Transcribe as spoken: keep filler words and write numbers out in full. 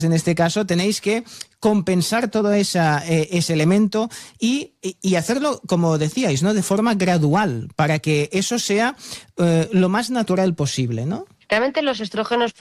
en este caso, tenéis que compensar todo esa, eh, ese elemento y, y hacerlo, como decíais, ¿no?, de forma gradual, para que eso sea eh, lo más natural posible, ¿no? Realmente los estrógenos